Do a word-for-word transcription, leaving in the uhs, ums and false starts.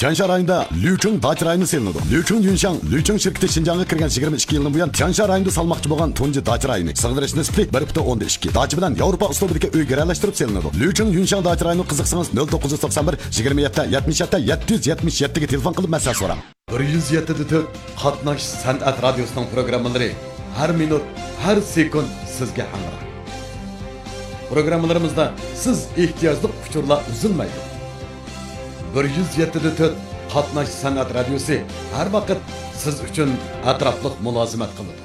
Tiansha rayonida Liucheng dacha rayoni selinadi. Liucheng Yunshang, Liucheng shirkati Xinjiangga kirgan yigirma ikki yildan buyon Tiansha rayonida salmoqchi bo'lgan tunji dacha rayoni. Sig'dirish nisbati bir butun o'ndan ikki. Dacha bilan Yevropa uslubidagi uy garalashtirib selinadi. Liucheng Yunshang dacha rayoni qiziqsangiz nol to'qqiz yuz to'qson bir yigirma yetti yetmish yetti yetti yuz yetmish yetti ga telefon qilib masala so'rang. bir yuz yetti nuqta to'rt Qatnash san'at radiosining programmalari har minut, har sekund sizga hamroh. Programmalarimizda siz ehtiyojli uchurlar uzilmaydi. bir yuz yetti nuqta to'rt Qatnash san'at radiosi har vaqt siz uchun atrofliq mulozimat qiladi.